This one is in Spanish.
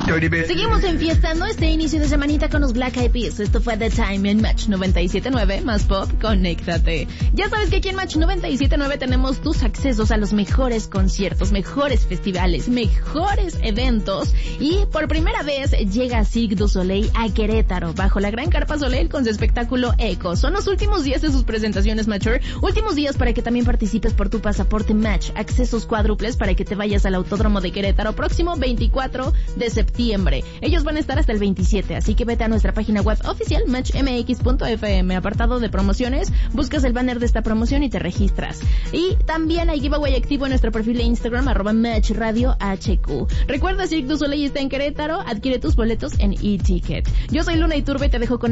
Seguimos enfiestando este inicio de semanita con los Black Eyed Peas. Esto fue The Time en Match 97.9 más pop. Conéctate. Ya sabes que aquí en Match 97.9 tenemos tus accesos a los mejores conciertos, mejores festivales, mejores eventos. Y por primera vez llega Cirque du Soleil a Querétaro bajo la gran carpa Soleil con su espectáculo Echo. Son los últimos días de sus presentaciones Matcher. Últimos días para que también participes por tu pasaporte Match. Accesos cuádruples para que te vayas al Autódromo de Querétaro próximo 24 de septiembre. Ellos van a estar hasta el 27, así que vete a nuestra página web oficial matchmx.fm, apartado de promociones, buscas el banner de esta promoción y te registras. Y también hay giveaway activo en nuestro perfil de Instagram @matchradiohq. Recuerda, Cirque du Soleil está en Querétaro, adquiere tus boletos en eTicket. Yo soy Luna Iturbe y te dejo con